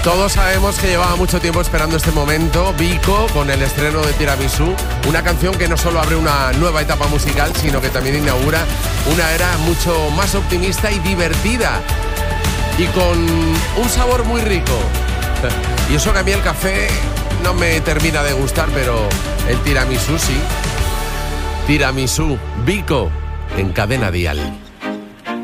Todos sabemos que llevaba mucho tiempo esperando este momento, Vico, con el estreno de Tiramisú, una canción que no solo abre una nueva etapa musical, sino que también inaugura una era mucho más optimista y divertida, y con un sabor muy rico. Y eso que a mí el café no me termina de gustar, pero el tiramisú sí. Tiramisú, Vico, en Cadena Dial.